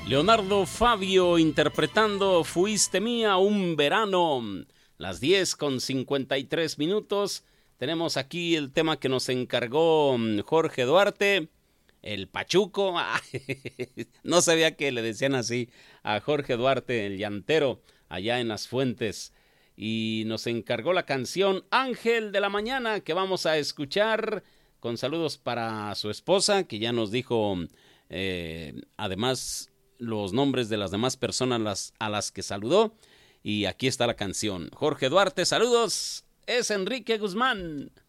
Leonardo Fabio interpretando Fuiste Mía un verano. Las 10:53. Tenemos aquí el tema que nos encargó Jorge Duarte, el Pachuco. No sabía que le decían así a Jorge Duarte, el llantero, allá en Las Fuentes. Y nos encargó la canción Ángel de la Mañana, que vamos a escuchar, con saludos para su esposa, que ya nos dijo además los nombres de las demás personas a las que saludó. Y aquí está la canción. Jorge Duarte, saludos. Es Enrique Guzmán.